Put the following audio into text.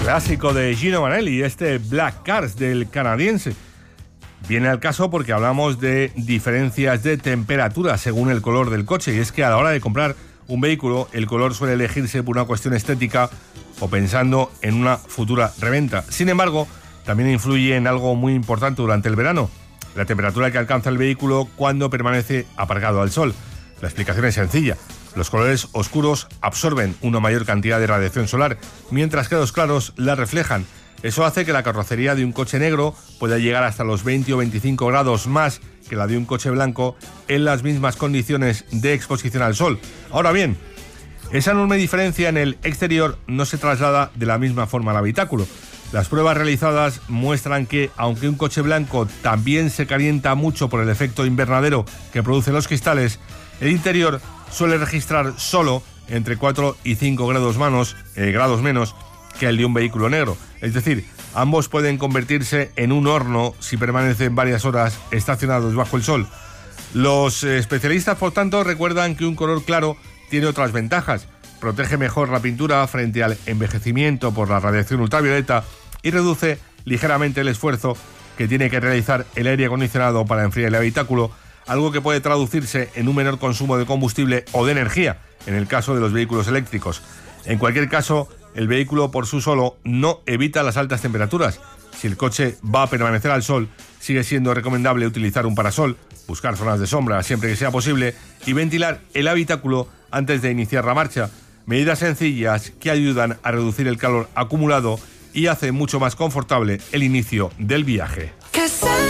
Clásico de Gino Vanelli, este Black Cars del canadiense. Viene al caso porque hablamos de diferencias de temperatura según el color del coche, y es que a la hora de comprar un vehículo el color suele elegirse por una cuestión estética o pensando en una futura reventa. Sin embargo, también influye en algo muy importante durante el verano: la temperatura que alcanza el vehículo cuando permanece aparcado al sol. La explicación es sencilla: los colores oscuros absorben una mayor cantidad de radiación solar, mientras que los claros la reflejan. Eso hace que la carrocería de un coche negro pueda llegar hasta los 20 o 25 grados más que la de un coche blanco en las mismas condiciones de exposición al sol. Ahora bien, esa enorme diferencia en el exterior no se traslada de la misma forma al habitáculo. Las pruebas realizadas muestran que, aunque un coche blanco también se calienta mucho por el efecto invernadero que producen los cristales, el interior suele registrar solo entre 4 y 5 grados menos que el de un vehículo negro. Es decir, ambos pueden convertirse en un horno si permanecen varias horas estacionados bajo el sol. Los especialistas, por tanto, recuerdan que un color claro tiene otras ventajas: protege mejor la pintura frente al envejecimiento por la radiación ultravioleta y reduce ligeramente el esfuerzo que tiene que realizar el aire acondicionado para enfriar el habitáculo, algo que puede traducirse en un menor consumo de combustible o de energía en el caso de los vehículos eléctricos. En cualquier caso, el vehículo por sí solo no evita las altas temperaturas. Si el coche va a permanecer al sol, sigue siendo recomendable utilizar un parasol, buscar zonas de sombra siempre que sea posible y ventilar el habitáculo antes de iniciar la marcha. Medidas sencillas que ayudan a reducir el calor acumulado y hacen mucho más confortable el inicio del viaje.